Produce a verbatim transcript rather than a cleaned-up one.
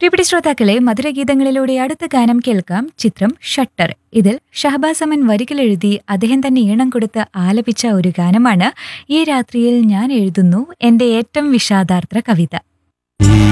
പ്രിയപ്പെട്ട ശ്രോതാക്കളെ, മധുരഗീതങ്ങളിലൂടെ അടുത്ത ഗാനം കേൾക്കാം. ചിത്രം ഷട്ടർ. ഇതിൽ ഷഹബാസ് അമൻ വരികൾ എഴുതി അദ്ദേഹം തന്നെ ഈണം കൊടുത്ത് ആലപിച്ച ഒരു ഗാനമാണ് ഈ രാത്രിയിൽ ഞാൻ എഴുതുന്നു എന്റെ ഏറ്റവും വിഷാദാർദ്ര കവിത. ഈ